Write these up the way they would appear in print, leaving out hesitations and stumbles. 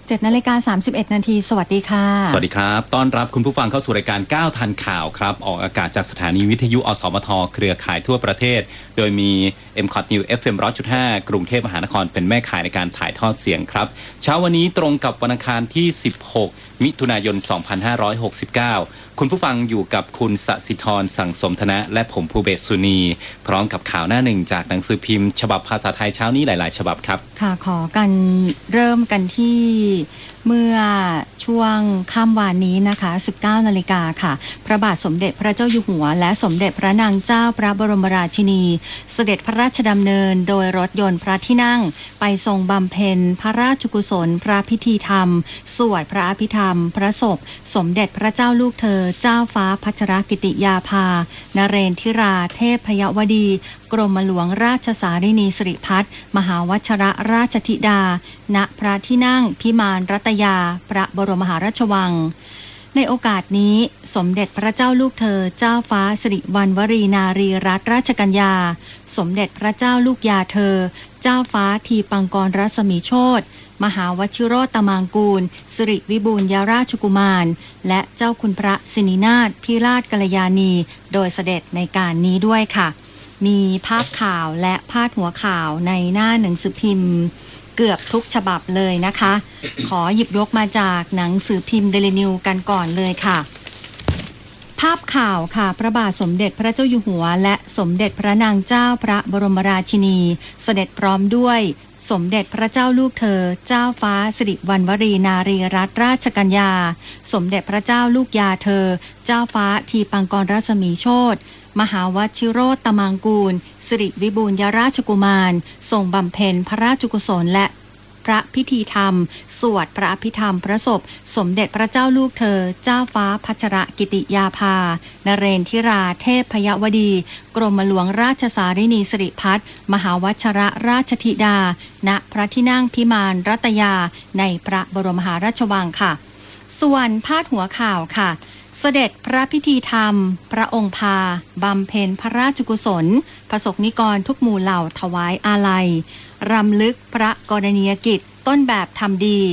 7:31 นาทีสวัสดีค่ะสวัสดีครับต้อนรับคุณผู้ฟังเข้าสู่รายการ9ทันข่าวครับออกอากาศจากสถานีวิทยุอสมทเครือข่ายทั่วประเทศโดยมี MCOT New FM 100.5 กรุงเทพมหานครเป็นแม่ข่ายในการถ่ายทอดเสียงครับเช้าวันนี้ตรงกับวันอังคารที่16มิถุนายน2569คุณผู้ฟังอยู่กับคุณสศิธรสังสมธนะและผมภูเบศสุนีพร้อมกับข่าวหน้าหนึ่งจากหนังสือพิมพ์ฉบับภาษาไทยเช้านี้หลายๆฉบับครับค่ะขอกันเริ่มกันที่เมื่อช่วงค่ำวานนี้นะคะ 19 นาฬิกาค่ะพระบาทสมเด็จพระเจ้าอยู่หัวและสมเด็จพระนางเจ้าพระบรมราชินีเสด็จพระราชดำเนินโดยรถยนต์พระที่นั่งไปทรงบำเพ็ญพระราชกุศลพระพิธีธรรมสวดพระอภิธรรมพระศพสมเด็จพระเจ้าลูกเธอเจ้าฟ้าพัชรกิติยาภานเรนทิราเทพพยวดีกรมหลวงราชสารินีสิริพัฒน์มหาวชรราชธิดาณพระที่นั่งพิมานรัตยาพระบรมมหาราชวังในโอกาสนี้สมเด็จพระเจ้าลูกเธอเจ้าฟ้าสิริวัณวรีนารีรัตนราชกัญญาสมเด็จพระเจ้าลูกยาเธอเจ้าฟ้าทีปังกรรัศมีโชติมหาวชิโรตมังกูลสิริวิบูลยราชกุมารและเจ้าคุณพระสินินาถพิราชกัลยาณีโดยเสด็จในการนี้ด้วยค่ะมีภาพข่าวและพาดหัวข่าวในหน้าหนังสือพิมพ์เกือบทุกฉบับเลยนะคะขอหยิบยกมาจากหนังสือพิมพ์เดลินิวกันก่อนเลยค่ะภาพข่าวค่ะพระบาทสมเด็จพระเจ้าอยู่หัวและสมเด็จพระนางเจ้าพระบรมราชินีเสด็จพร้อมด้วยสมเด็จพระเจ้าลูกเธอเจ้าฟ้าสิริวัณวรีนารีรัตนราชกัญญาสมเด็จพระเจ้าลูกยาเธอเจ้าฟ้าทีปังกรรัศมีโชติมหาวชิโรตมังกูลสิริวิบูลยราชกุมารทรงบำเพ็ญพระราชกุศลและพระพิธีธรรมสวดพระอภิธรรมพระศพสมเด็จพระเจ้าลูกเธอเจ้าฟ้าพัชรกิติยาภานเรนทิราเทพพยวดีกรมหลวงราชสารินีสิริพัฒน์มหาวชรราชธิดาณพระที่นั่งพิมานรัตยาในพระบรมมหาราชวังค่ะส่วนพาดหัวข่าวค่ะเสด็จพระพิธีธรรมพระองค์พาบำเพ็ญพระราชกุศลประสบนิกรทุกหมู่เหล่าถวายอาลัยรำลึกพระกรณียกิจต้นแบบทำดี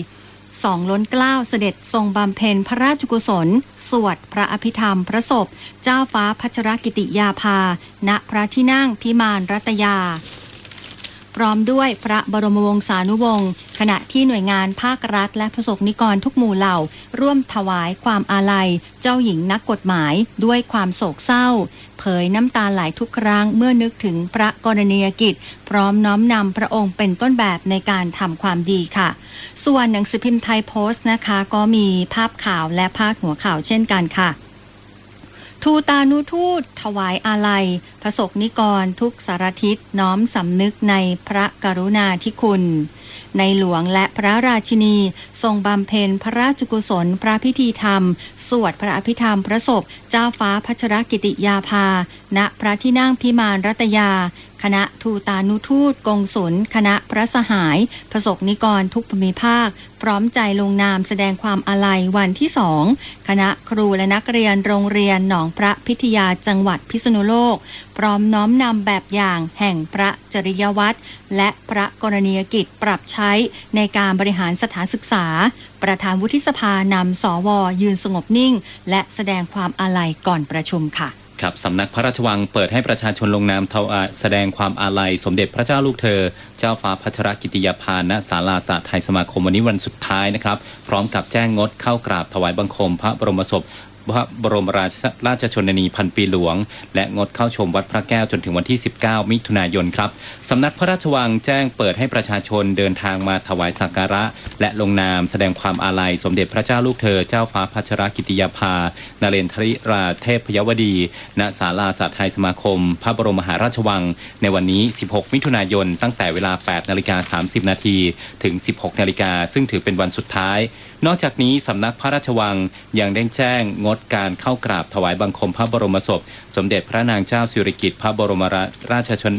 2 ล้นเกล้าเสด็จทรงบำเพ็ญพระราชกุศลสวดพระอภิธรรมพระศพเจ้าฟ้าพัชรกิติยาภาณพระที่นั่งพิมานรัตยาพร้อมด้วยพระบรมวงศานุวงศ์ขณะที่หน่วยงานภาครัฐและประสบนิกรทุกหมู่เหล่าร่วมถวายความอาลัยเจ้าหญิงนักกฎหมายด้วยความโศกเศร้าเผยน้ำตาไหลทุกครั้งเมื่อนึกถึงพระกรณียกิจพร้อมน้อมนำพระองค์เป็นต้นแบบในการทำความดีค่ะส่วนหนังสือพิมพ์ไทยโพสต์นะคะก็มีภาพข่าวและพาดหัวข่าวเช่นกันค่ะทูตานุทูตถวายอาลัยประสบนิกรทุกสารทิศน้อมสำนึกในพระกรุณาธิคุณในหลวงและพระราชินีทรงบำเพ็ญพระราชกุศลพระพิธีธรรมสวดพระอภิธรรมพระศพเจ้าฟ้าพัชรกิติยาภาณพระที่นั่งพิมานรัตยาคณะทูตานุทูตกงสุลคณะพระสหายประสบนิกรทุกภูมิภาคพร้อมใจลงนามแสดงความอาลัยวันที่2คณะครูและนักเรียนโรงเรียนหนองพระพิทยาจังหวัดพิษณุโลกพร้อมน้อมนำแบบอย่างแห่งพระจริยวัตรและพระกรณียกิจปรับใช้ในการบริหารสถานศึกษาประธานวุฒิสภานำสว.ยืนสงบนิ่งและแสดงความอาลัยก่อนประชุมค่ะครับสำนักพระราชวังเปิดให้ประชาชนลงนามแสดงความอาลัยสมเด็จพระเจ้าลูกเธอเจ้าฟ้าพัชรกิติยาภาณศาลาศาสตร์ไทยสมาคมวันนี้วันสุดท้ายนะครับพร้อมกับแจ้งงดเข้ากราบถวายบังคมพระบรมศพพระบรมราชชนนีพันปีหลวงและงดเข้าชมวัดพระแก้วจนถึงวันที่19มิถุนายนครับสำนักพระราชวังแจ้งเปิดให้ประชาชนเดินทางมาถวายสักการะและลงนามแสดงความอาลัยสมเด็จพระเจ้าลูกเธอเจ้าฟ้าพัชรกิติยาภานเรนทริราเทพพยวดีณศาลาศาสตร์ไทยสมาคมพระบรมมหาราชวังในวันนี้16มิถุนายนตั้งแต่เวลา 8:30 น.ถึง 16 น.ซึ่งถือเป็นวันสุดท้ายนอกจากนี้สำนักพระราชวังยังได้แจ้งงดการเข้ากราบถวายบังคมพระบรมศพสมเด็จพระนางเจ้าสิริกิติ์พระบรมราชชนพ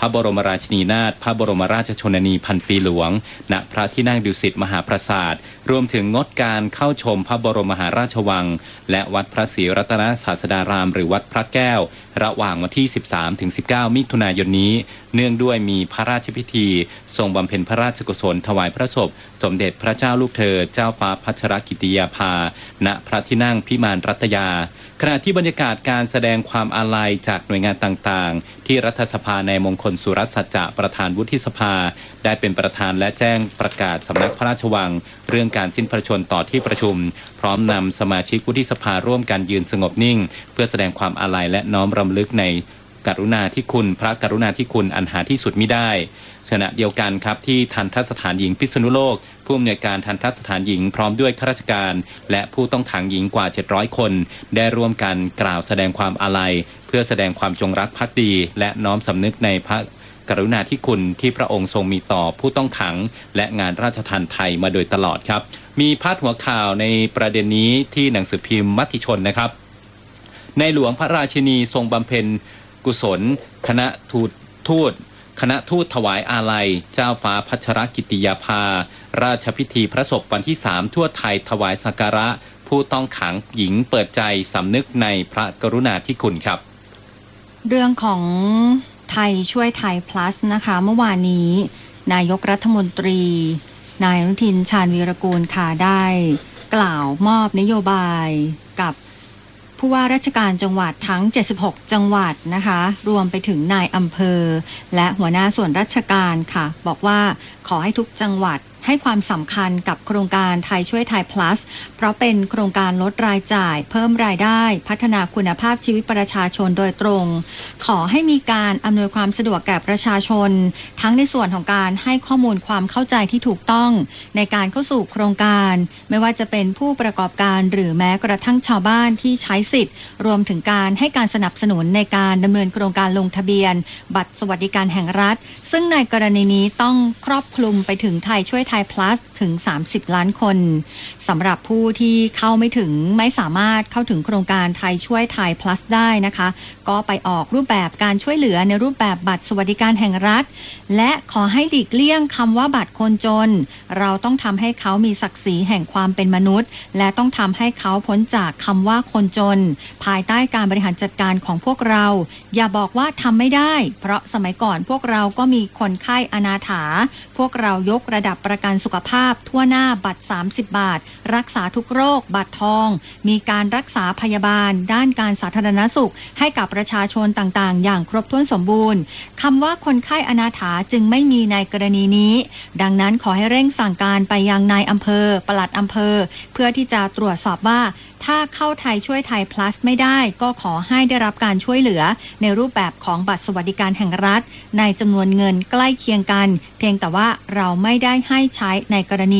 ระบรมราชินีนาถพระบรมราชชนนีพันปีหลวงณพระที่นั่งดุสิตมหาปราสาทรวมถึงงดการเข้าชมพระบรมมหาราชวังและวัดพระศรีรัตนศาสดารามหรือวัดพระแก้วระหว่างวันที่ 13-19 มิถุนายนนี้เนื่องด้วยมีพระราชพิธีทรงบำเพ็ญพระราชกุศลถวายพระศพสมเด็จพระเจ้าลูกเธอเจ้าฟ้าพัชรกิติยาภาณพระที่นั่งพิมานรัตยาขณะที่บรรยากาศการแสดงความอาลัยจากหน่วยงานต่างๆที่รัฐสภาในมงคลสุรสัจจะประธานวุฒิสภาได้เป็นประธานและแจ้งประกาศสำนักพระราชวังเรื่องการสิ้นพระชนม์ต่อที่ประชุมพร้อมนำสมาชิกวุฒิสภาร่วมกันยืนสงบนิ่งเพื่อแสดงความอาลัยและน้อมรำลึกในกรุณาธิคุณพระกรุณาธิคุณอันหาที่สุดมิได้ขณะเดียวกันครับที่ทัณฑสถานหญิงพิษณุโลกผู้อำนวยการทัณฑสถานหญิงพร้อมด้วยข้าราชการและผู้ต้องขังหญิงกว่า700คนได้ร่วมกันกล่าวแสดงความอาลัยเพื่อแสดงความจงรักภักดีและน้อมสำนึกในพระกรุณาธิคุณที่พระองค์ทรงมีต่อผู้ต้องขังและงานราชทัณฑ์ไทยมาโดยตลอดครับมีพาดหัวข่าวในประเด็นนี้ที่หนังสือพิมพ์มติชนนะครับในหลวงพระราชินีทรงบำเพ็ญกุศลคณะทูตถวายอาลัยเจ้าฟ้าพัชรกิติยาภาราชพิธีพระศพวันที่3ทั่วไทยถวายสักการะผู้ต้องขังหญิงเปิดใจสำนึกในพระกรุณาธิคุณครับเรื่องของไทยช่วยไทย plus นะคะเมื่อวานนี้นายกรัฐมนตรีนายอนุทินชาญวีรกูลค่ะได้กล่าวมอบนโยบายกับผู้ว่าราชการจังหวัดทั้ง76จังหวัดนะคะรวมไปถึงนายอำเภอและหัวหน้าส่วนราชการค่ะบอกว่าขอให้ทุกจังหวัดให้ความสำคัญกับโครงการไทยช่วยไทย plus เพราะเป็นโครงการลดรายจ่ายเพิ่มรายได้พัฒนาคุณภาพชีวิตประชาชนโดยตรงขอให้มีการอำนวยความสะดวกแก่ประชาชนทั้งในส่วนของการให้ข้อมูลความเข้าใจที่ถูกต้องในการเข้าสู่โครงการไม่ว่าจะเป็นผู้ประกอบการหรือแม้กระทั่งชาวบ้านที่ใช้สิทธิ์รวมถึงการให้การสนับสนุนในการดำเนินโครงการลงทะเบียนบัตรสวัสดิการแห่งรัฐซึ่งในกรณีนี้ต้องครอบคลุมไปถึงไทยช่วยไทย plus ถึง30ล้านคนสำหรับผู้ที่เข้าไม่สามารถเข้าถึงโครงการไทยช่วยไทย plus ได้นะคะก็ไปออกรูปแบบการช่วยเหลือในรูปแบบบัตรสวัสดิการแห่งรัฐและขอให้หลีกเลี่ยงคำว่าบัตรคนจนเราต้องทำให้เขามีศักดิ์ศรีแห่งความเป็นมนุษย์และต้องทำให้เขาพ้นจากคำว่าคนจนภายใต้การบริหารจัดการของพวกเราอย่าบอกว่าทำไม่ได้เพราะสมัยก่อนพวกเราก็มีคนไข้อนาถาพวกเรายกระดับประกันสุขภาพทั่วหน้าบัตร30บาทรักษาทุกโรคบัตรทองมีการรักษาพยาบาลด้านการสาธารณสุขให้กับประชาชนต่างๆอย่างครบถ้วนสมบูรณ์คำว่าคนไข้อนาถาจึงไม่มีในกรณีนี้ดังนั้นขอให้เร่งสั่งการไปยังนายอำเภอปลัดอำเภอเพื่อที่จะตรวจสอบว่าถ้าเข้าไทยช่วยไทย plus ไม่ได้ก็ขอให้ได้รับการช่วยเหลือในรูปแบบของบัตรสวัสดิการแห่งรัฐในจำนวนเงินใกล้เคียงกันเพียงแต่ว่าเราไม่ได้ให้ใช้ในกรณี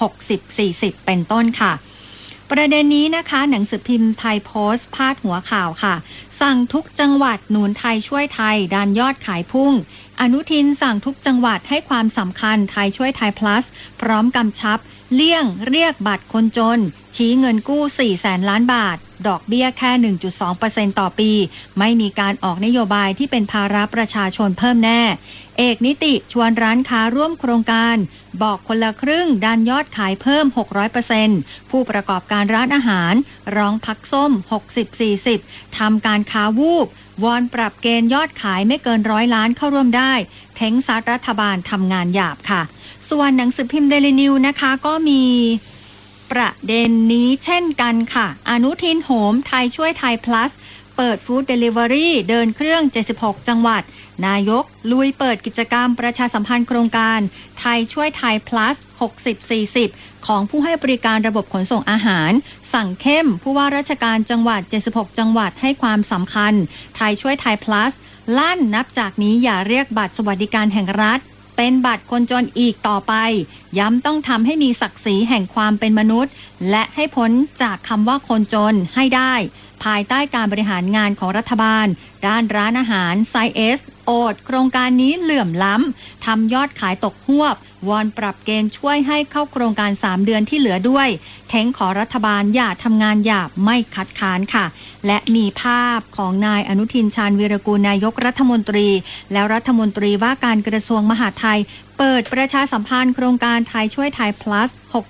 60-40 เป็นต้นค่ะประเด็นนี้นะคะหนังสือพิมพ์ไทยโพสต์พาดหัวข่าวค่ะสั่งทุกจังหวัดหนุนไทยช่วยไทยดันยอดขายพุ่งอนุทินสั่งทุกจังหวัดให้ความสำคัญไทยช่วยไทย plus พร้อมกำชับเลี่ยงเรียกบัตรคนจนชี้เงินกู้ 400,000 ล้านบาทดอกเบี้ยแค่ 1.2% ต่อปีไม่มีการออกนโยบายที่เป็นภาระประชาชนเพิ่มแน่เอกนิติชวนร้านค้าร่วมโครงการบอกคนละครึ่งดันยอดขายเพิ่ม 600% ผู้ประกอบการร้านอาหารร้องพักส้ม 60-40 ทำการค้าวูบวอนปรับเกณฑ์ยอดขายไม่เกิน100 ล้านเข้าร่วมได้เท้งซัดรัฐบาลทำงานหยาบค่ะส่วนหนังสือพิมพ์เดลินิวนะคะก็มีประเด็นนี้เช่นกันค่ะอนุทินโหมไทยช่วยไทย plus เปิดฟู้ดเดลิเวอรี่เดินเครื่อง76จังหวัดนายกลุยเปิดกิจกรรมประชาสัมพันธ์โครงการไทยช่วยไทย plus 60-40 ของผู้ให้บริการระบบขนส่งอาหารสั่งเข้มผู้ว่าราชการจังหวัด76จังหวัดให้ความสำคัญไทยช่วยไทย plus ลั่นนับจากนี้อย่าเรียกบัตรสวัสดิการแห่งรัฐเป็นบัตรคนจนอีกต่อไปย้ำต้องทำให้มีศักดิ์ศรีแห่งความเป็นมนุษย์และให้พ้นจากคำว่าคนจนให้ได้ภายใต้การบริหารงานของรัฐบาลด้านร้านอาหารไซส์ S โอดโครงการนี้เหลื่อมล้ำทำยอดขายตกฮวบวอนปรับเกณฑ์ช่วยให้เข้าโครงการ3 เดือนที่เหลือด้วยเท้งขอรัฐบาลอย่าทำงานหยาบไม่คัดค้านค่ะและมีภาพของนายอนุทินชาญวีรกูลนายกรัฐมนตรีแล้วรัฐมนตรีว่าการกระทรวงมหาดไทยเปิดประชาสัมพันธ์โครงการไทยช่วยไทย plus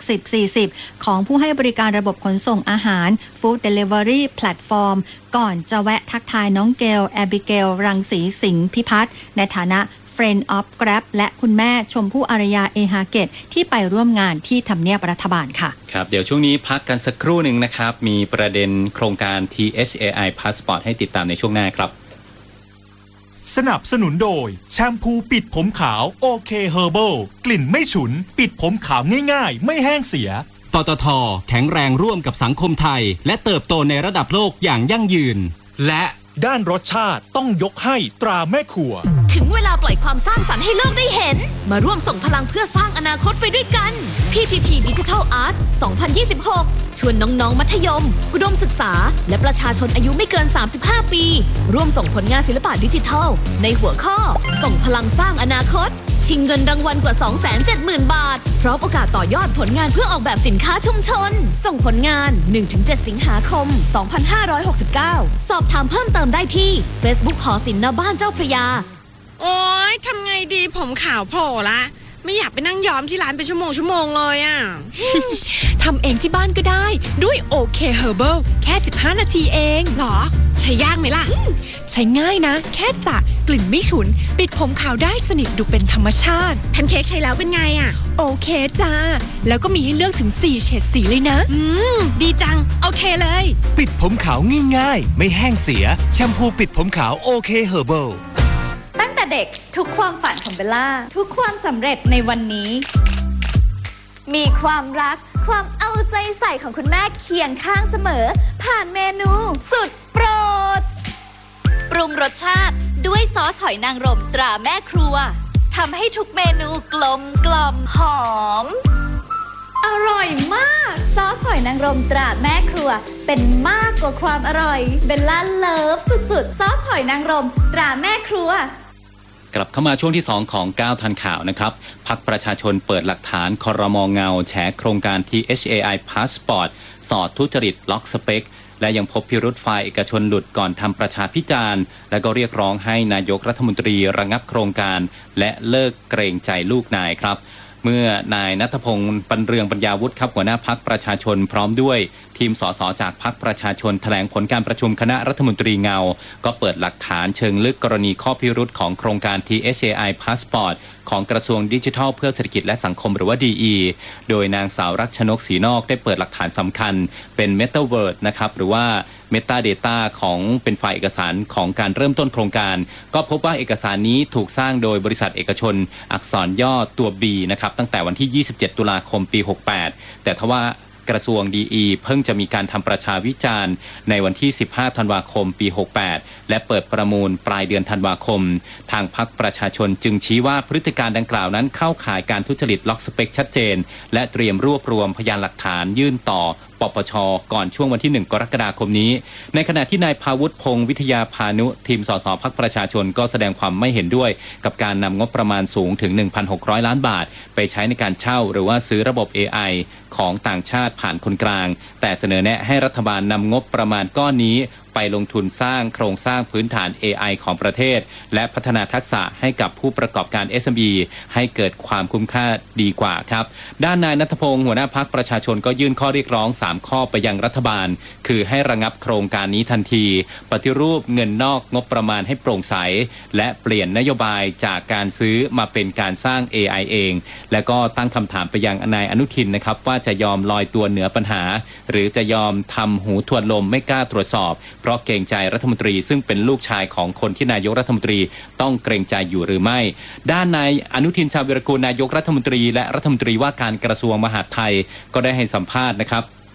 60-40 ของผู้ให้บริการระบบขนส่งอาหาร Food Delivery Platform ก่อนจะแวะทักทายน้องเกลแอบิเกลรังสีสิงห์พิพัฒน์ในฐานะ Friend of Grab และคุณแม่ชมพู่อารยาเอฮาเกตที่ไปร่วมงานที่ทำเนียบรัฐบาลค่ะครับเดี๋ยวช่วงนี้พักกันสักครู่หนึ่งนะครับมีประเด็นโครงการ THAI Passport ให้ติดตามในช่วงหน้าครับสนับสนุนโดยแชมพูปิดผมขาวโอเคเฮอร์เบิลกลิ่นไม่ฉุนปิดผมขาวง่ายๆไม่แห้งเสียปตท.แข็งแรงร่วมกับสังคมไทยและเติบโตในระดับโลกอย่างยั่งยืนและด้านรสชาติต้องยกให้ตราแม่ครัวถึงเวลาปล่อยความสร้างสรรค์ให้โลกได้เห็นมาร่วมส่งพลังเพื่อสร้างอนาคตไปด้วยกัน PTT Digital Art 2026 ชวนน้องๆมัธยมอุดมศึกษาและประชาชนอายุไม่เกิน35 ปีร่วมส่งผลงานศิลปะดิจิทัลในหัวข้อส่งพลังสร้างอนาคตชิงเงินรางวัลกว่า 270,000 บาทพร้อมโอกาสต่อยอดผลงานเพื่อออกแบบสินค้าชุมชนส่งผลงาน 1-7 สิงหาคม 2569 สอบถามเพิ่มเติมได้ที่ Facebook หอศิลป์ณบ้านเจ้าพระยาโอ๊ยทำไงดีผมขาวโผล่ละไม่อยากไปนั่งย้อมที่ร้านเป็นชั่วโมงเลยอ่ะทำเองที่บ้านก็ได้ด้วยโอเคเฮอร์เบิลแค่15 นาทีเองหรอใช้ยากไหมล่ะใช้ง่ายนะแค่สระกลิ่นไม่ฉุนปิดผมขาวได้สนิทดูเป็นธรรมชาติแพนเค้กใช้แล้วเป็นไงอ่ะโอเคจ้าแล้วก็มีให้เลือกถึง4 เฉดสีเลยนะดีจังโอเคเลยปิดผมขาวง่ายๆไม่แห้งเสียแชมพูปิดผมขาวโอเคเฮอร์เบิลตั้งแต่เด็กทุกความฝันของเบลล่าทุกความสำเร็จในวันนี้มีความรักความเอาใจใส่ของคุณแม่เคียงข้างเสมอผ่านเมนูสุดโปรดปรุงรสชาติด้วยซอสหอยนางรมตราแม่ครัวทำให้ทุกเมนูกลมหอมอร่อยมากซอสหอยนางรมตราแม่ครัวเป็นมากกว่าความอร่อยเบลล่าเลิฟสุดๆซอสหอยนางรมตราแม่ครัวกลับเข้ามาช่วงที่ 2 ของ9ทันข่าวนะครับพรรคประชาชนเปิดหลักฐานครม.เงาแฉโครงการ THAI Passport สอดทุจริตล็อกสเปคและยังพบพิรุธฝ่ายเอกชนหลุดก่อนทำประชาพิจารณ์และก็เรียกร้องให้นายกรัฐมนตรีระงับโครงการและเลิกเกรงใจลูกนายครับเมื่อนายณัฐพงศ์ปัญเรืองปัญญาวุฒิครับหัวหน้าพรรคประชาชนพร้อมด้วยทีมสสจากพรรคประชาชนแถลงผลการประชุมคณะรัฐมนตรีเงาก็เปิดหลักฐานเชิงลึกกรณีข้อพิรุธของโครงการ THAI Passport ของกระทรวงดิจิทัลเพื่อเศรษฐกิจและสังคมหรือว่า DE โดยนางสาวรักชนกศรีนอกได้เปิดหลักฐานสำคัญเป็น Metaverse นะครับหรือว่า Metadata ของเป็นไฟล์เอกสารของการเริ่มต้นโครงการก็พบว่าเอกสารนี้ถูกสร้างโดยบริษัทเอกชนอักษรย่อตัว B นะครับตั้งแต่วันที่ 27 ตุลาคมปี 68แต่ทว่ากระทรวง DE เพิ่งจะมีการทำประชาวิจารณ์ในวันที่ 15 ธันวาคม ปี 68และเปิดประมูลปลายเดือนธันวาคมทางพรรคประชาชนจึงชี้ว่าพฤติการดังกล่าวนั้นเข้าข่ายการทุจริตล็อกสเปคชัดเจนและเตรียมรวบรวมพยานหลักฐานยื่นต่อปปช.ก่อนช่วงวันที่ 1 กรกฎาคมนี้ในขณะที่นายภาวุฒิพงศ์วิทยาพานุทีมสสพรรคประชาชนก็แสดงความไม่เห็นด้วยกับการนำงบประมาณสูงถึง 1,600 ล้านบาทไปใช้ในการเช่าหรือว่าซื้อระบบ AI ของต่างชาติผ่านคนกลางแต่เสนอแนะให้รัฐบาลนำงบประมาณก้อนนี้ไปลงทุนสร้างโครงสร้างพื้นฐาน AI ของประเทศและพัฒนาทักษะให้กับผู้ประกอบการ SME ให้เกิดความคุ้มค่าดีกว่าครับด้านนายณัฐพงศ์หัวหน้าพรรคประชาชนก็ยื่นข้อเรียกร้อง3ข้อไปยังรัฐบาลคือให้ระงับโครงการนี้ทันทีปฏิรูปเงินนอกงบประมาณให้โปร่งใสและเปลี่ยนนโยบายจากการซื้อมาเป็นการสร้าง AI เองและก็ตั้งคำถามไปยังนายอนุทินนะครับว่าจะยอมลอยตัวเหนือปัญหาหรือจะยอมทำหูทวนลมไม่กล้าตรวจสอบเพราะเกรงใจรัฐมนตรีซึ่งเป็นลูกชายของคนที่นายกรัฐมนตรีต้องเกรงใจอยู่หรือไม่ด้านนายอนุทินชาญวีรกูลนายกรัฐมนตรีและรัฐมนตรีว่าการกระทรวงมหาดไทยก็ได้ให้สัมภาษณ์นะครับ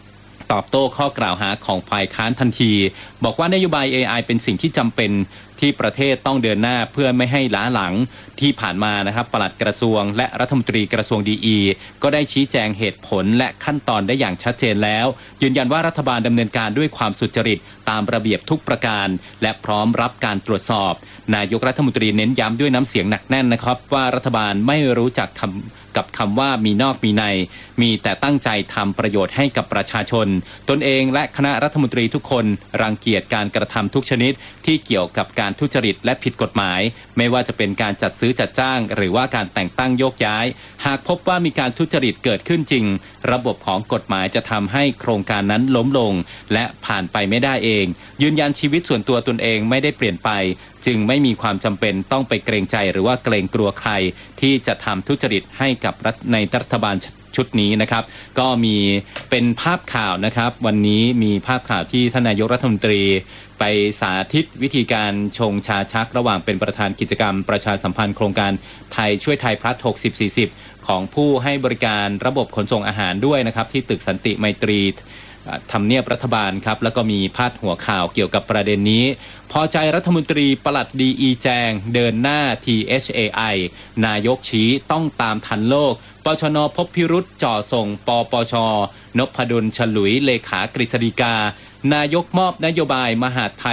ตอบโต้ข้อกล่าวหาของฝ่ายค้านทันทีบอกว่านโยบาย AI เป็นสิ่งที่จำเป็นที่ประเทศต้องเดินหน้าเพื่อไม่ให้ล้าหลังที่ผ่านมานะครับปลัดกระทรวงและรัฐมนตรีกระทรวงดีก็ได้ชี้แจงเหตุผลและขั้นตอนได้อย่างชัดเจนแล้วยืนยันว่ารัฐบาลดำเนินการด้วยความสุจริตตามระเบียบทุกประการและพร้อมรับการตรวจสอบนายกรัฐมนตรีเน้นย้ำด้วยน้ำเสียงหนักแน่นนะครับว่ารัฐบาลไม่รู้จักกับคำว่ามีนอกมีในมีแต่ตั้งใจทำประโยชน์ให้กับประชาชนตนเองและคณะรัฐมนตรีทุกคนรังเกียจการกระทำทุกชนิดที่เกี่ยวกับการทุจริตและผิดกฎหมายไม่ว่าจะเป็นการจัดซื้อจัดจ้างหรือว่าการแต่งตั้งโยกย้ายหากพบว่ามีการทุจริตเกิดขึ้นจริงระบบของกฎหมายจะทำให้โครงการนั้นล้มลงและผ่านไปไม่ได้เองยืนยันชีวิตส่วนตัวตนเองไม่ได้เปลี่ยนไปจึงไม่มีความจำเป็นต้องไปเกรงใจหรือว่าเกรงกลัวใครที่จะทำทุจริตให้กับในรัฐบาลชุดนี้นะครับก็มีเป็นภาพข่าวนะครับวันนี้มีภาพข่าวที่ท่านนายกรัฐมนตรีไปสาธิตวิธีการชงชาชักระหว่างเป็นประธานกิจกรรมประชาสัมพันธ์โครงการไทยช่วยไทยพลัส60-40ของผู้ให้บริการระบบขนส่งอาหารด้วยนะครับที่ตึกสันติไมตรีทำเนียบรัฐบาลครับแล้วก็มีพาดหัวข่าวเกี่ยวกับประเด็นนี้พอใจรัฐมนตรีปลัดดีแจงเดินหน้า THAI นายกชี้ต้องตามทันโลกปชน.พบพิรุษจ่อส่งปปช.นพดลฉลุยเลขากฤษฎีกานายกมอบนโยบายมหาดไทย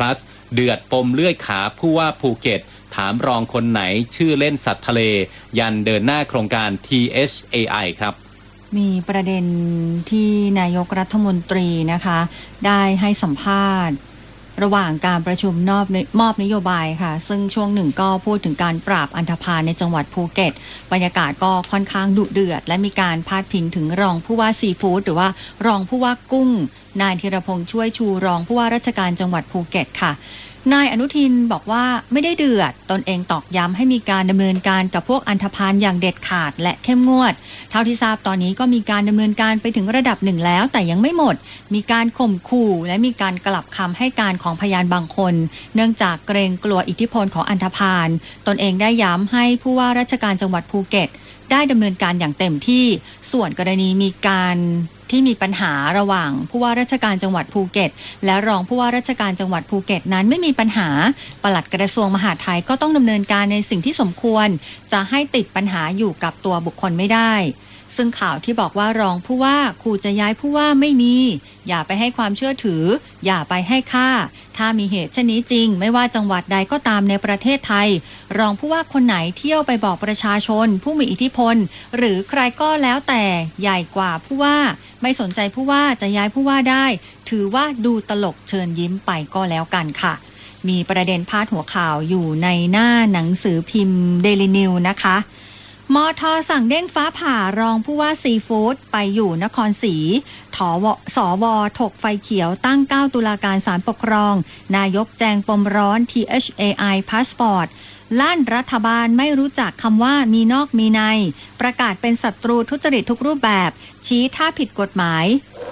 5+ เดือดปมเลื่อยขาผู้ว่าภูเก็ตถามรองคนไหนชื่อเล่นสัตว์ทะเลยันเดินหน้าโครงการ THAI ครับมีประเด็นที่นายกรัฐมนตรีนะคะได้ให้สัมภาษณ์ระหว่างการประชุมมอบนโยบายค่ะซึ่งช่วงหนึ่งก็พูดถึงการปราบอันธพาลในจังหวัดภูเก็ตบรรยากาศก็ค่อนข้างดุเดือดและมีการพาดพิงถึงรองผู้ว่าซีฟู้ดหรือว่ารองผู้ว่ากุ้งนายธีรพงษ์ช่วยชูรองผู้ว่าราชการจังหวัดภูเก็ตค่ะนายอนุทินบอกว่าไม่ได้เดือดตนเองตอกย้ำให้มีการดำเนินการกับพวกอันธพาลอย่างเด็ดขาดและเข้มงวดเท่าที่ทราบตอนนี้ก็มีการดำเนินการไปถึงระดับหนึ่งแล้วแต่ยังไม่หมดมีการข่มขู่และมีการกลับคำให้การของพยานบางคนเนื่องจากเกรงกลัวอิทธิพลของอันธพาลตนเองได้ย้ำให้ผู้ว่าราชการจังหวัดภูเก็ตได้ดำเนินการอย่างเต็มที่ส่วนกรณีมีการที่มีปัญหาระหว่างผู้ว่าราชการจังหวัดภูเก็ตและรองผู้ว่าราชการจังหวัดภูเก็ตนั้นไม่มีปัญหาปลัดกระทรวงมหาดไทยก็ต้องดำเนินการในสิ่งที่สมควรจะให้ติดปัญหาอยู่กับตัวบุคคลไม่ได้ซึ่งข่าวที่บอกว่ารองผู้ว่าขู่จะย้ายผู้ว่าไม่มีอย่าไปให้ความเชื่อถืออย่าไปให้ค่าถ้ามีเหตุเช่นนี้จริงไม่ว่าจังหวัดใดก็ตามในประเทศไทยรองผู้ว่าคนไหนเที่ยวไปบอกประชาชนผู้มีอิทธิพลหรือใครก็แล้วแต่ใหญ่กว่าผู้ว่าไม่สนใจผู้ว่าจะย้ายผู้ว่าได้ถือว่าดูตลกเชิญยิ้มไปก็แล้วกันค่ะมีประเด็นพาดหัวข่าวอยู่ในหน้าหนังสือพิมพ์ Daily News นะคะมท.สั่งเด้งฟ้าผ่ารองผู้ว่าซีฟู้ดไปอยู่นครศรีสว.ถกไฟเขียวตั้ง9ตุลาการศาลปกครองนายกแจงปมร้อน THAI Passport ลั่นรัฐบาลไม่รู้จักคำว่ามีนอกมีในประกาศเป็นศัตรูทุจริตทุกรูปแบบชี้ถ้าผิดกฎหมาย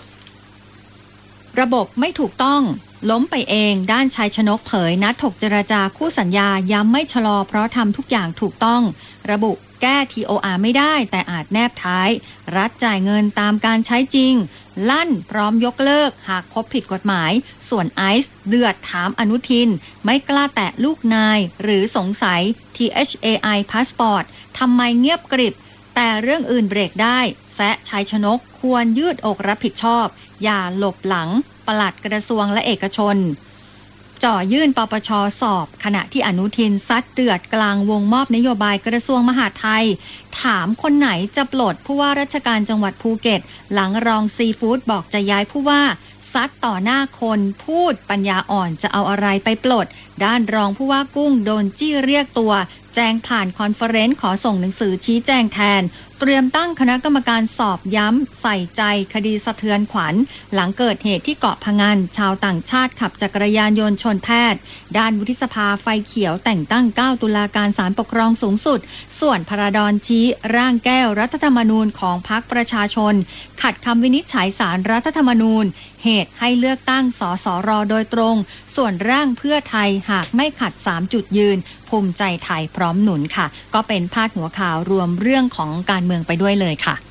ระบบไม่ถูกต้องล้มไปเองด้านชัยชนกเผยนัดถกเจรจาคู่สัญญาย้ำไม่ชะลอเพราะทำทุกอย่างถูกต้องระบุแก้ TOR ไม่ได้แต่อาจแนบท้ายรัฐจ่ายเงินตามการใช้จริงลั่นพร้อมยกเลิกหากพบผิดกฎหมายส่วนไอซ์เดือดถามอนุทินไม่กล้าแตะลูกนายหรือสงสัย THAI Passport ทำไมเงียบกริบแต่เรื่องอื่นเบรกได้แซะชัยชนกควรยืดอกรับผิดชอบอย่าหลบหลังปลัดกระทรวงและเอกชนจ่อยื่นปปช.สอบขณะที่อนุทินซัดเดือดกลางวงมอบนโยบายกระทรวงมหาดไทยถามคนไหนจะปลดผู้ว่าราชการจังหวัดภูเก็ตหลังรองซีฟู้ดบอกจะย้ายผู้ว่าซัดต่อหน้าคนพูดปัญญาอ่อนจะเอาอะไรไปปลดด้านรองผู้ว่ากุ้งโดนจี้เรียกตัวแจ้งผ่านคอนเฟอเรนซ์ขอส่งหนังสือชี้แจงแทนเตรียมตั้งคณะกรรมการสอบย้ำใส่ใจคดีสะเทือนขวัญหลังเกิดเหตุที่เกาะพะงันชาวต่างชาติขับจักรยานยนต์ชนแพทย์ด้านวุฒิสภาไฟเขียวแต่งตั้ง9ตุลาการศาลปกครองสูงสุดส่วนพระดอนชี้ร่างแก้วรัฐธรรมนูญของพรรคประชาชนขัดคำวินิจฉัยศาลรัฐธรรมนูญเหตุให้เลือกตั้งสสร.โดยตรงส่วนร่างเพื่อไทยหากไม่ขัด3จุดยืนภูมิใจไทยพร้อมหนุนค่ะก็เป็นพาดหัวข่าวรวมเรื่องของการเมืองไปด้วยเลยค่ะ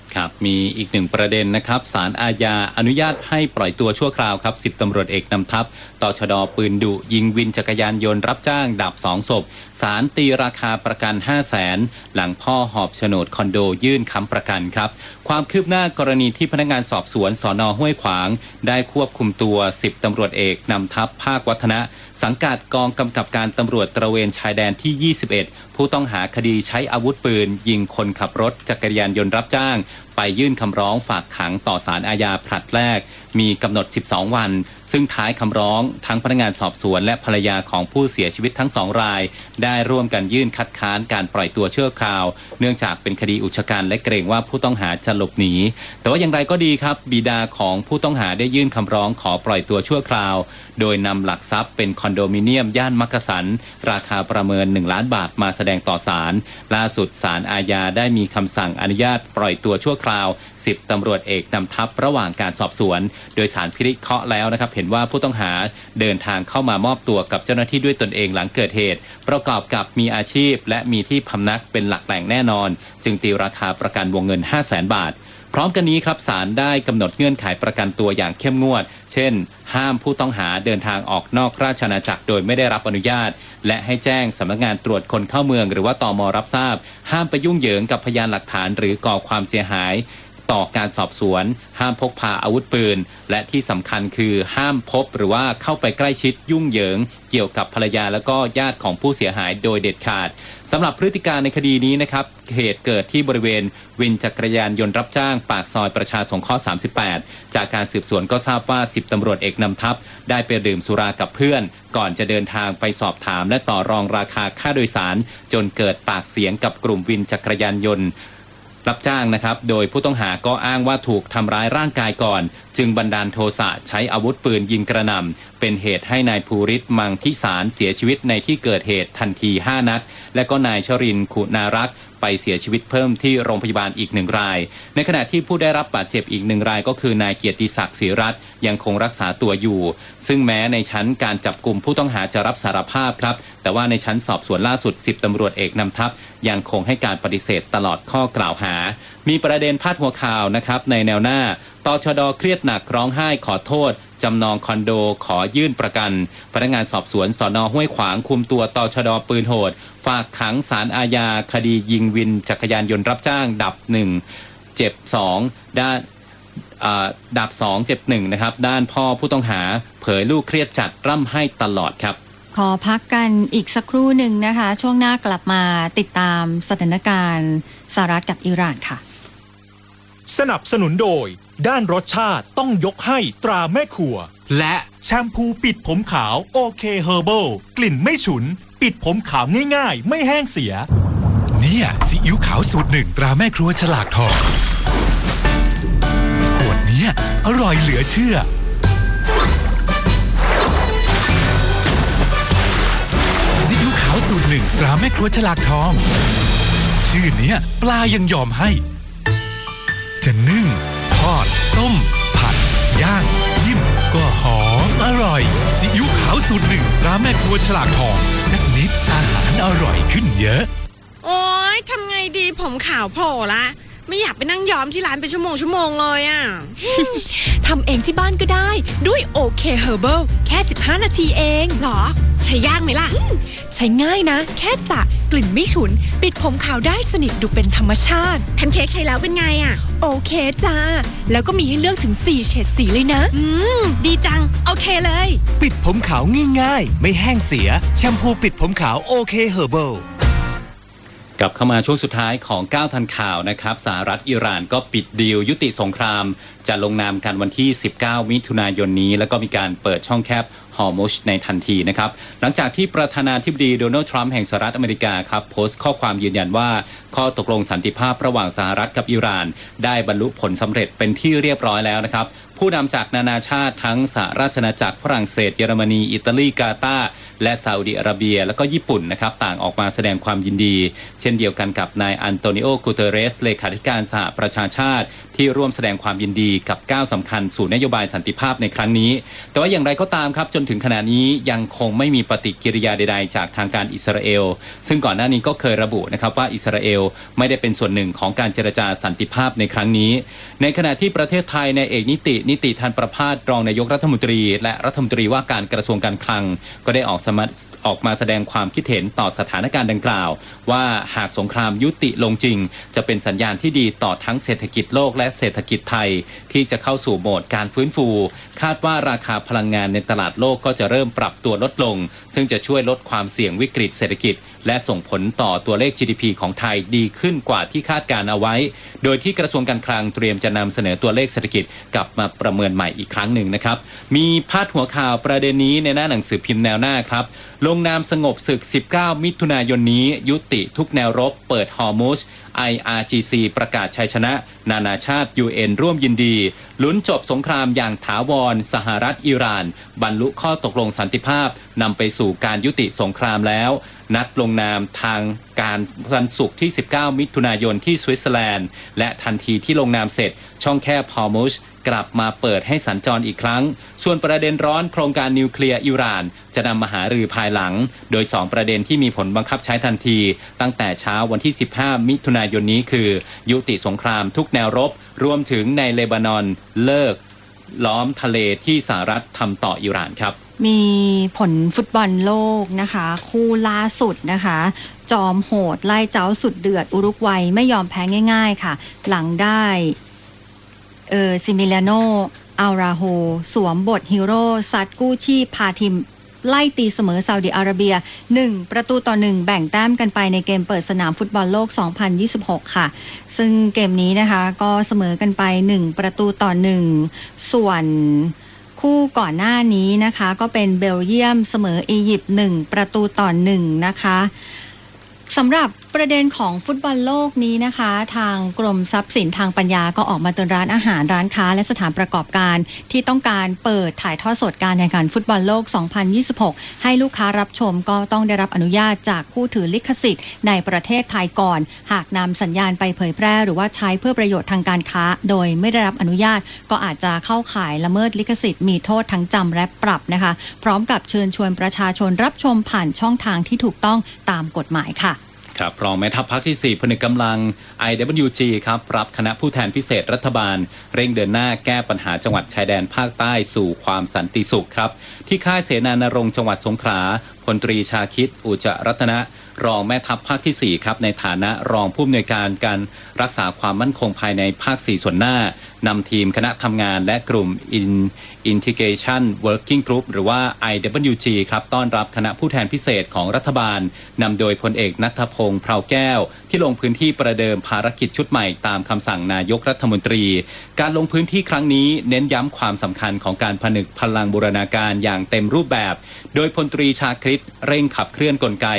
ครับมีอีกหนึ่งประเด็นนะครับศาลอาญาอนุญาตให้ปล่อยตัวชั่วคราวครับ10ตำรวจเอกนำทัพตชด.ปืนดุยิงวินจักรยานยนต์รับจ้างดับ2ศพศาลตีราคาประกัน 500,000 หลังพ่อหอบโฉนดคอนโดยื่นค้ำประกันครับความคืบหน้ากรณีที่พนักงานสอบสวนสน.ห้วยขวางได้ควบคุมตัว10ตำรวจเอกนำทัพภาควัฒนะสังกัดกองกำกับการตำรวจตระเวนชายแดนที่ 21 ผู้ต้องหาคดีใช้อาวุธปืนยิงคนขับรถจักรยานยนต์รับจ้างไปยื่นคำร้องฝากขังต่อศาลอาญาผลัดแรกมีกำหนด12วันซึ่งท้ายคำร้องทั้งพนักงานสอบสวนและภรรยาของผู้เสียชีวิตทั้ง2รายได้ร่วมกันยื่นคัดค้านการปล่อยตัวชั่วคราวเนื่องจากเป็นคดีอุกชะกันและเกรงว่าผู้ต้องหาจะหลบหนีแต่ว่าอย่างไรก็ดีครับบิดาของผู้ต้องหาได้ยื่นคำร้องขอปล่อยตัวชั่วคราวโดยนำหลักทรัพย์เป็นคอนโดมิเนียมย่านมักกะสันราคาประเมิน1 ล้านบาทมาแสดงต่อศาลล่าสุดศาลอาญาได้มีคำสั่งอนุญาตปล่อยตัวชั่วคราว10ตำรวจเอกนำทัพระหว่างการสอบสวนโดยศาลพิเคราะห์แล้วนะครับเห็นว่าผู้ต้องหาเดินทางเข้ามามอบตัวกับเจ้าหน้าที่ด้วยตนเองหลังเกิดเหตุประกอบกับมีอาชีพและมีที่พำนักเป็นหลักแหล่งแน่นอนจึงตีราคาประกันวงเงิน 500,000 บาทพร้อมกันนี้ครับศาลได้กำหนดเงื่อนไขประกันตัวอย่างเข้มงวดเช่นห้ามผู้ต้องหาเดินทางออกนอกราชอาณาจักรโดยไม่ได้รับอนุญาตและให้แจ้งสำนักงานตรวจคนเข้าเมืองหรือว่าตม.รับทราบห้ามไปยุ่งเหยิงกับพยานหลักฐานหรือก่อความเสียหายต่อการสอบสวนห้ามพกพาอาวุธปืนและที่สำคัญคือห้ามพบหรือว่าเข้าไปใกล้ชิดยุ่งเหยิงเกี่ยวกับภรรยาและก็ญาติของผู้เสียหายโดยเด็ดขาดสำหรับพฤติการในคดีนี้นะครับเหตุเกิดที่บริเวณวินจักรยานยนต์รับจ้างปากซอยประชาสงเคราะห์38จากการสืบสวนก็ทราบว่า10ตำรวจเอกนำทัพได้ไปดื่มสุรากับเพื่อนก่อนจะเดินทางไปสอบถามและต่อรองราคาค่าโดยสารจนเกิดปากเสียงกับกลุ่มวินจักรยานยนต์รับจ้างนะครับโดยผู้ต้องหาก็อ้างว่าถูกทำร้ายร่างกายก่อนจึงบันดาลโทสะใช้อาวุธปืนยิงกระหน่ำเป็นเหตุให้นายภูริศมังพิสารเสียชีวิตในที่เกิดเหตุทันที5นัดและก็นายชรินทร์ขุนารักษ์ไปเสียชีวิตเพิ่มที่โรงพยาบาลอีก1รายในขณะที่ผู้ได้รับบาดเจ็บอีก1รายก็คือนายเกียรติศักดิ์ศรีรัตน์ยังคงรักษาตัวอยู่ซึ่งแม้ในชั้นการจับกุมผู้ต้องหาจะรับสารภาพครับแต่ว่าในชั้นสอบสวนล่าสุด10ตำรวจเอกนำทัพยังคงให้การปฏิเสธตลอดข้อกล่าวหามีประเด็นพาดหัวข่าวนะครับในแนวหน้าตชด.เครียดหนักร้องไห้ขอโทษจำนองคอนโดขอยื่นประกันพนักงานสอบสวนสน.ห้วยขวางคุมตัวตชด.ปืนโหดฝากขังศาลอาญาคดียิงวินจักรยานยนต์รับจ้างดับ1เจ็บ2ด้านดับ2เจ็บ1นะครับด้านพ่อผู้ต้องหาเผยลูกเครียดจัดร่ำไห้ตลอดครับขอพักกันอีกสักครู่หนึ่งนะคะช่วงหน้ากลับมาติดตามสถานการณ์สหรัฐกับอิหร่านค่ะสนับสนุนโดยด้านรสชาติต้องยกให้ตราแม่ครัวและแชมพูปิดผมขาวโอเคเฮอร์เบิลกลิ่นไม่ฉุนปิดผมขาวง่ายๆไม่แห้งเสียเนี่ยซีอิ๊วขาวสูตร1ตราแม่ครัวฉลากทองขวดเนี้ยอร่อยเหลือเชื่อซีอิ๊วขาวสูตร1ตราแม่ครัวฉลากทองชื่อเนี้ยปลายังยอมให้จะนึ่งทอดต้มผัดย่างจิ้มก็หอมอร่อยซีอิ๊วขาวสูตร1ตราแม่ครัวฉลากทองสักนิดอาหารอร่อยขึ้นเยอะโอ๊ยทำไงดีผมขาวโผล่ละไม่อยากไปนั่งย้อมที่ร้านเป็นชั่วโมงเลยอ่ะทำเองที่บ้านก็ได้ด้วยโอเคเฮอร์เบิลแค่15นาทีเองหรอใช้ยากไหมล่ะใช้ง่ายนะแค่สระกลิ่นไม่ฉุนปิดผมขาวได้สนิทดูเป็นธรรมชาติแพนเค้กใช้แล้วเป็นไงอ่ะโอเคจ้าแล้วก็มีให้เลือกถึง4เฉดสีเลยนะดีจังโอเคเลยปิดผมขาวง่ายๆไม่แห้งเสียแชมพูปิดผมขาวโอเคเฮอร์เบิลกลับเข้ามาช่วงสุดท้ายของ9ทันข่าวนะครับสหรัฐอิหร่านก็ปิดดีลยุติสงครามจะลงนามกันวันที่19มิถุนายนนี้แล้วก็มีการเปิดช่องแคบฮอร์มุชในทันทีนะครับหลังจากที่ประธานาธิบดีโดนัลด์ทรัมป์แห่งสหรัฐอเมริกาครับโพสต์ข้อความยืนยันว่าข้อตกลงสันติภาพระหว่างสหรัฐกับอิหร่านได้บรรลุผลสำเร็จเป็นที่เรียบร้อยแล้วนะครับผผู้นำจากนานาชาติทั้งสหราชอาณาจักรฝรั่งเศสเยอรมนีอิตาลีกาตาร์และซาอุดิอาระเบียแล้วก็ญี่ปุ่นนะครับต่างออกมาแสดงความยินดีเช่นเดียวกันกับนายอันโตนิโอ กูเตเรสเลขาธิการสหประชาชาติที่ร่วมแสดงความยินดีกับก้าวสำคัญสู่นโยบายสันติภาพในครั้งนี้แต่ว่าอย่างไรก็ตามครับจนถึงขณะนี้ยังคงไม่มีปฏิกิริยาใดๆจากทางการอิสราเอลซึ่งก่อนหน้านี้ก็เคยระบุนะครับว่าอิสราเอลไม่ได้เป็นส่วนหนึ่งของการเจรจาสันติภาพในครั้งนี้ในขณะที่ประเทศไทยในเอกนิติธันประภาสรองนายกรัฐมนตรีและรัฐมนตรีว่าการกระทรวงการคลังก็ได้ออกมาแสดงความคิดเห็นต่อสถานการณ์ดังกล่าวว่าหากสงครามยุติลงจริงจะเป็นสัญญาณที่ดีต่อทั้งเศรษฐกิจโลกและเศรษฐกิจไทยที่จะเข้าสู่โหมดการฟื้นฟูคาดว่าราคาพลังงานในตลาดโลกก็จะเริ่มปรับตัวลดลงซึ่งจะช่วยลดความเสี่ยงวิกฤตเศรษฐกิจและส่งผลต่อตัวเลข GDP ของไทยดีขึ้นกว่าที่คาดการเอาไว้โดยที่กระทรวงการคลังเตรียมจะนำเสนอตัวเลขเศรษฐกิจกลับมาประเมินใหม่อีกครั้งหนึ่งนะครับมีพาดหัวข่าวประเด็นนี้ในหน้าหนังสือพิมพ์แนวหน้าครับลงนามสงบศึก19มิถุนายนนี้ยุติทุกแนวรบเปิดฮอร์มุซ IRGC ประกาศชัยชนะนานาชาติ UN ร่วมยินดีลุ้นจบสงครามอย่างถาวรสหรัฐอิหร่านบรรลุข้อตกลงสันติภาพนำไปสู่การยุติสงครามแล้วนัดลงนามทางการวันศุกร์ที่19มิถุนายนที่สวิตเซอร์แลนด์และทันทีที่ลงนามเสร็จช่องแคบฮอร์มุซกลับมาเปิดให้สัญจรอีกครั้งส่วนประเด็นร้อนโครงการนิวเคลียร์อิหร่านจะนำมาหารือภายหลังโดย2ประเด็นที่มีผลบังคับใช้ทันทีตั้งแต่เช้าวันที่15มิถุนายนนี้คือยุติสงครามทุกแนวรบรวมถึงในเลบานอนเลิกล้อมทะเลที่สหรัฐทำต่ออิหร่านครับมีผลฟุตบอลโลกนะคะคู่ล่าสุดนะคะจอมโหดไล่เจ้าสุดเดือดอุรุกวัยไม่ยอมแพ้ง่ายๆค่ะหลังได้ซิมิเลโนอัลราโฮสวมบทฮีโร่ซัดกู้ชีพพาทีมไล่ตีเสมอซาอุดิอาระเบีย1-1แบ่งแต้มกันไปในเกมเปิดสนามฟุตบอลโลก2026ค่ะซึ่งเกมนี้นะคะก็เสมอกันไป1-1ส่วนคู่ก่อนหน้านี้นะคะก็เป็นเบลเยียมเสมออียิปต์1-1นะคะสำหรับประเด็นของฟุตบอลโลกนี้นะคะทางกรมทรัพย์สินทางปัญญาก็ออกมาเตือนร้านอาหารร้านค้าและสถานประกอบการที่ต้องการเปิดถ่ายทอดสดการแข่งขันฟุตบอลโลก2026ให้ลูกค้ารับชมก็ต้องได้รับอนุญาตจากผู้ถือลิขสิทธิ์ในประเทศไทยก่อนหากนำสัญญาณไปเผยแพร่หรือว่าใช้เพื่อประโยชน์ทางการค้าโดยไม่ได้รับอนุญาตก็อาจจะเข้าข่ายละเมิดลิขสิทธิ์มีโทษทั้งจำและปรับนะคะพร้อมกับเชิญชวนประชาชนรับชมผ่านช่องทางที่ถูกต้องตามกฎหมายค่ะครับรองแม่ทัพภาคที่4ผนึกกำลัง IWG ครับรับคณะผู้แทนพิเศษรัฐบาลเร่งเดินหน้าแก้ปัญหาจังหวัดชายแดนภาคใต้สู่ความสันติสุขครับที่ค่ายเสนานรงค์จังหวัดสงขลาพลตรีชาคิดอุจจรัตนะรองแม่ทัพภาคที่4ครับในฐานะรองผู้อำนวยการการรักษาความมั่นคงภายในภาค4ส่วนหน้านำทีมคณะทำงานและกลุ่ม Integration Working Group หรือว่า IWG ครับต้อนรับคณะผู้แทนพิเศษของรัฐบาลนำโดยพลเอกณัฐพงษ์ เภาแก้วที่ลงพื้นที่ประเดิมภารกิจชุดใหม่ตามคำสั่งนายกรัฐมนตรีการลงพื้นที่ครั้งนี้เน้นย้ำความสำคัญของการผนึกพลังบูรณาการอย่างเต็มรูปแบบโดยพลตรีชาคริตเร่งขับเคลื่อนกลไก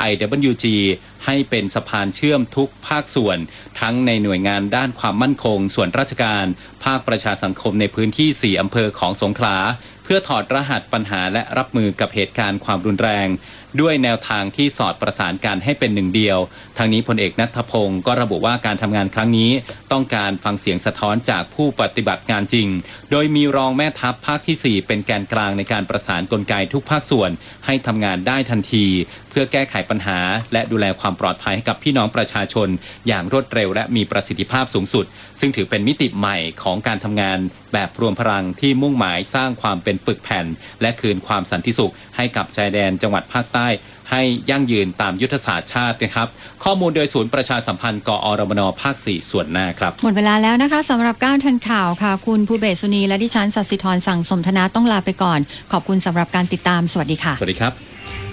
IWG ให้เป็นสะพานเชื่อมทุกภาคส่วนทั้งในหน่วยงานด้านความมั่นคงส่วนราชการภาคประชาสังคมในพื้นที่4อำเภอของสงขลาเพื่อถอดรหัสปัญหาและรับมือกับเหตุการณ์ความรุนแรงด้วยแนวทางที่สอดประสานกันให้เป็นหนึ่งเดียวทางนี้พลเอกณัฐพงศ์ก็ระบุว่าการทำงานครั้งนี้ต้องการฟังเสียงสะท้อนจากผู้ปฏิบัติงานจริงโดยมีรองแม่ทัพภาคที่4เป็นแกนกลางในการประสานกลไกทุกภาคส่วนให้ทำงานได้ทันทีเพื่อแก้ไขปัญหาและดูแลความปลอดภัยให้กับพี่น้องประชาชนอย่างรวดเร็วและมีประสิทธิภาพสูงสุดซึ่งถือเป็นมิติใหม่ของการทำงานแบบรวมพลังที่มุ่งหมายสร้างความเป็นปึกแผ่นและคืนความสันติสุขให้กับชายแดนจังหวัดภาคใต้ให้ยั่งยืนตามยุทธศาสตร์ชาตินะครับข้อมูลโดยศูนย์ประชาสัมพันธ์กอรมนภาค4ส่วนหน้าครับหมดเวลาแล้วนะคะสำหรับ9ทันข่าวค่ะคุณภูเบศสุนีและดิฉันสัสิธรสั่งสมธนาต้องลาไปก่อนขอบคุณสำหรับการติดตามสวัสดีค่ะสวัสดีครับ